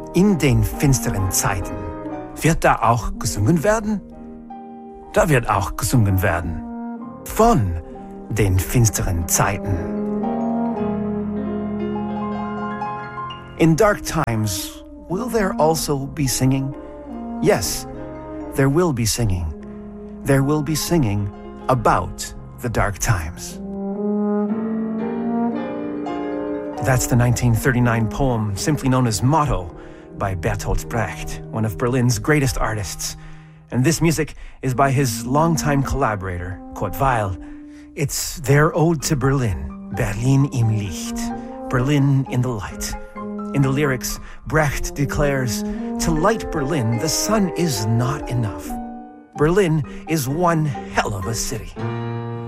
In den finsteren Zeiten. Wird da auch gesungen werden? Da wird auch gesungen werden. Von den finsteren Zeiten. In dark times, will there also be singing? Yes, there will be singing. There will be singing about the dark times. That's the 1939 poem simply known as Motto by Bertolt Brecht, one of Berlin's greatest artists. And this music is by his longtime collaborator, Kurt Weill. It's their ode to Berlin, Berlin im Licht, Berlin in the light. In the lyrics, Brecht declares, "To light Berlin, the sun is not enough. Berlin is one hell of a city."